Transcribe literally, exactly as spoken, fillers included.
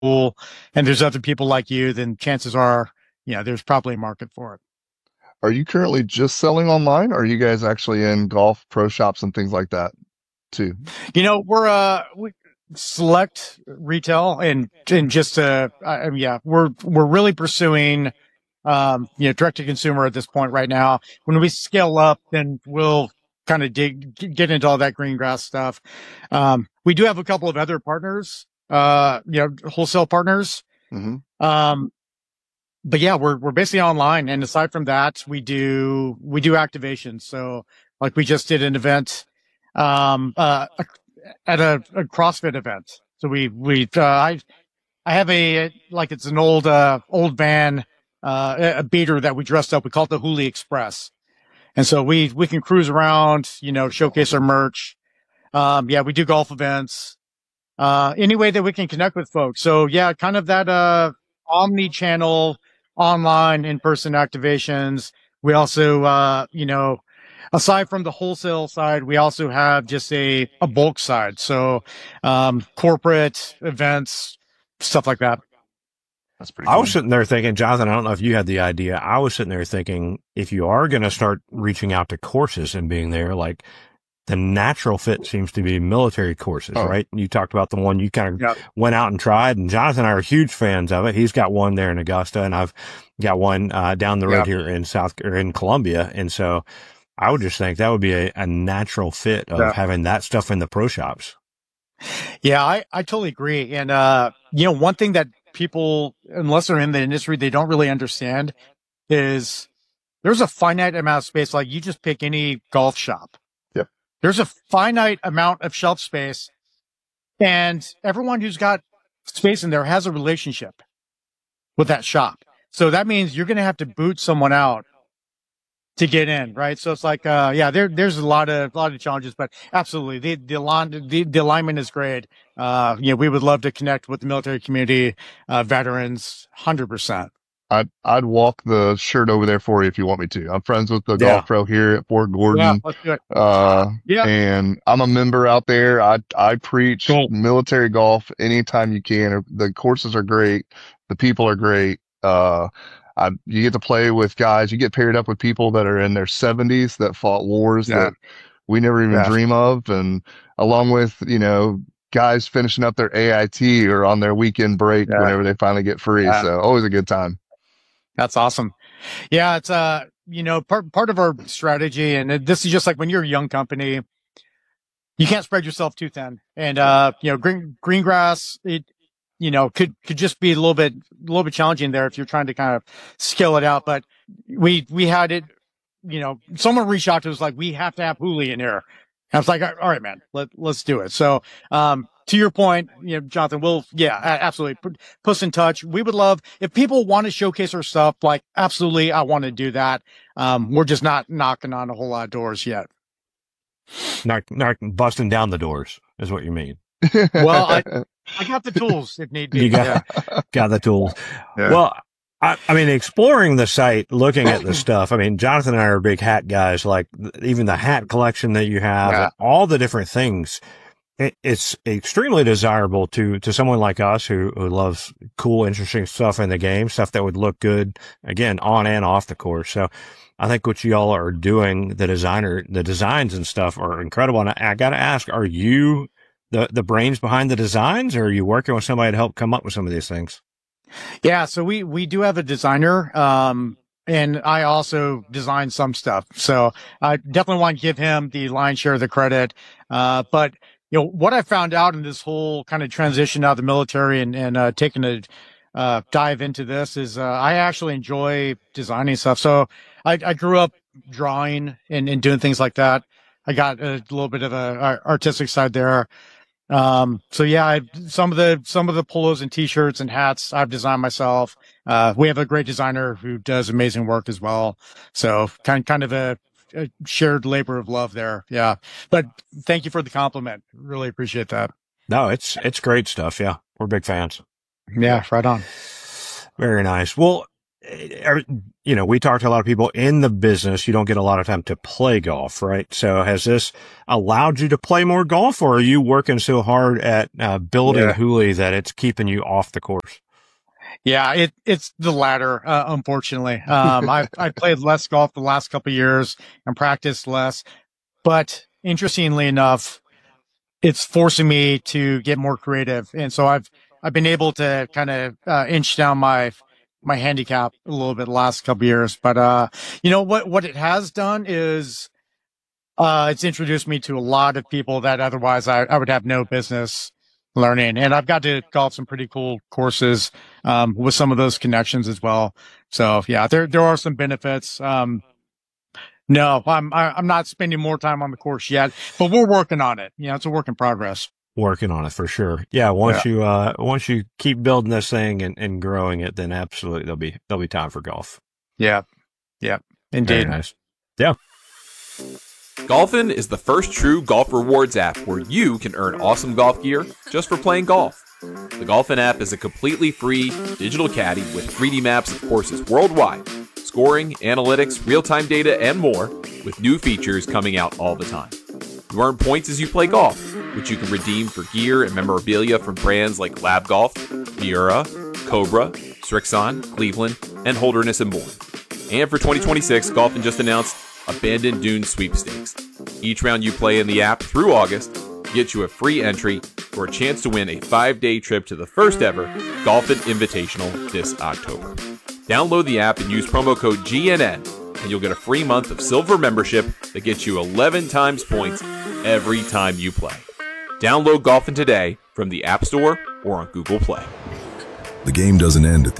cool, and there's other people like you, then chances are, yeah, there's probably a market for it. Are you currently just selling online, or are you guys actually in golf pro shops and things like that too? You know, we're uh we select retail and and just uh I, yeah, we're we're really pursuing um you know direct to consumer at this point right now. When we scale up, then we'll kind of dig get into all that green grass stuff. Um, we do have a couple of other partners, uh, you know, wholesale partners. Hmm. Um, but yeah, we're we're basically online, and aside from that, we do we do activations. So like we just did an event um uh at a, a CrossFit event. So we we uh, I I have a like it's an old uh old van uh a beater that we dressed up. We call it the Hooli Express. And so we we can cruise around, you know, showcase our merch. Um yeah, we do golf events. Uh any way that we can connect with folks. So yeah, kind of that uh omni-channel online in-person activations. We also uh you know aside from the wholesale side, we also have just a, a bulk side. So, um, corporate events, stuff like that. That's pretty I was cool. sitting there thinking, Jonathan, I don't know if you had the idea. I was sitting there thinking, if you are going to start reaching out to courses and being there, like the natural fit seems to be military courses, Oh, right? You talked about the one you kind of Yeah. went out and tried, and Jonathan and I are huge fans of it. He's got one there in Augusta, and I've got one uh, down the road Yeah. here in South or in Columbia. And so I would just think that would be a, a natural fit of Yeah. having that stuff in the pro shops. Yeah, I, I totally agree. And, uh, you know, one thing that people, unless they're in the industry, they don't really understand is there's a finite amount of space. Like you just pick any golf shop. yep. There's a finite amount of shelf space, and everyone who's got space in there has a relationship with that shop. So that means you're going to have to boot someone out to get in, right? So it's like, uh, yeah, there, there's a lot of, a lot of challenges, but absolutely, the, the, align, the, the alignment is great. Uh, you know, we would love to connect with the military community, uh, veterans, one hundred percent. I'd I'd walk the shirt over there for you if you want me to. I'm friends with the Yeah. golf pro here at Fort Yeah, Gordon. let's do it. Uh, Yeah. and I'm a member out there. I I preach Cool. military golf anytime you can. The courses are great. The people are great. Uh, I, you get to play with guys. You get paired up with people that are in their seventies that fought wars Yeah. that we never even Yeah. dream of, and along with, you know, guys finishing up their A I T or on their weekend break Yeah. whenever they finally get free. Yeah. So always a good time. That's awesome. Yeah. It's, uh, you know, part, part of our strategy, and it- this is just like when you're a young company, you can't spread yourself too thin. And, uh, you know, green, green grass, it, you know, could, could just be a little bit, a little bit challenging there if you're trying to kind of scale it out. But we, we had it, you know, someone reached out to us like, we have to have Hooli in here. And I was like, all right, man, let, let's do it. So, um, to your point, you know, Jonathan, we'll, yeah, a- absolutely put, put us in touch. We would love if people want to showcase our stuff, like, absolutely, I want to do that. Um, we're just not knocking on a whole lot of doors yet. Not, not busting down the doors is what you mean. Well, I, I got the tools if need be. You got, Yeah. got the tools. Yeah. Well, I, I mean, exploring the site, looking at the stuff. I mean, Jonathan and I are big hat guys, like even the hat collection that you have, Yeah. and all the different things. It, it's extremely desirable to, to someone like us who, who loves cool, interesting stuff in the game, stuff that would look good, again, on and off the course. So I think what y'all are doing, the designer, the designs and stuff are incredible. And I, I got to ask, are you the, the brains behind the designs, or are you working with somebody to help come up with some of these things? Yeah, so we we do have a designer, um, and I also design some stuff. So I definitely want to give him the lion's share of the credit. Uh, but you know what I found out in this whole kind of transition out of the military and and uh, taking a uh, dive into this is uh, I actually enjoy designing stuff. So I, I grew up drawing and, and doing things like that. I got a little bit of a, a artistic side there. Um, so yeah, I, some of the, some of the polos and t-shirts and hats I've designed myself. Uh, we have a great designer who does amazing work as well. So kind, kind of a, a shared labor of love there. Yeah. But thank you for the compliment. Really appreciate that. No, it's, it's great stuff. Yeah. We're big fans. Yeah. Right on. Very nice. Well, you know, we talk to a lot of people in the business. You don't get a lot of time to play golf, right? So has this allowed you to play more golf, or are you working so hard at uh, building Yeah. Hooley that it's keeping you off the course? Yeah, it it's the latter, uh, unfortunately. Um, I've I played less golf the last couple of years and practiced less, but interestingly enough, it's forcing me to get more creative, and so I've I've been able to kind of uh, inch down my my handicap a little bit the last couple of years. But uh, you know what what it has done is uh, it's introduced me to a lot of people that otherwise I, I would have no business learning. And I've got to golf some pretty cool courses, um, with some of those connections as well. So yeah, there, there are some benefits. Um, no, I'm, I, I'm not spending more time on the course yet, but we're working on it. You know, it's a work in progress. Working on it for sure. Yeah. Once Yeah. you, uh, once you keep building this thing and, and growing it, then absolutely there'll be, there'll be time for golf. Yeah. Yeah. Indeed. Very nice. Yeah. Golfin is the first true golf rewards app where you can earn awesome golf gear just for playing golf. The Golfin app is a completely free digital caddy with three D maps of courses worldwide, scoring, analytics, real-time data, and more, with new features coming out all the time. You earn points as you play golf, which you can redeem for gear and memorabilia from brands like Lab Golf, Miura, Cobra, Strixon, Cleveland, and Holderness and Bourne. And for twenty twenty-six, Golfin just announced Abandoned Dunes Sweepstakes. Each round you play in the app through August gets you a free entry for a chance to win a five-day trip to the first ever Golfin Invitational this October. Download the app and use promo code G N N, and you'll get a free month of silver membership that gets you eleven times points every time you play. Download Golfin today from the App Store or on Google Play. The game doesn't end at the